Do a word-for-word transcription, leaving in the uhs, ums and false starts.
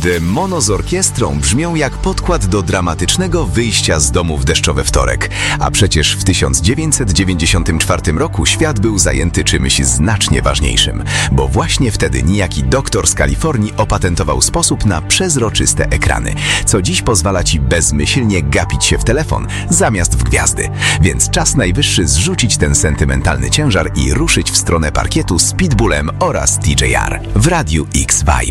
The Mono z orkiestrą brzmią jak podkład do dramatycznego wyjścia z domu w deszczowy wtorek. A przecież w tysiąc dziewięćset dziewięćdziesiątym czwartym roku świat był zajęty czymś znacznie ważniejszym, bo właśnie wtedy niejaki doktor z Kalifornii opatentował sposób na przezroczyste ekrany, co dziś pozwala Ci bezmyślnie gapić się w telefon zamiast w gwiazdy. Więc czas najwyższy zrzucić ten sentymentalny ciężar i ruszyć w stronę parkietu z Pitbullem oraz T J R w Radiu X Vibe.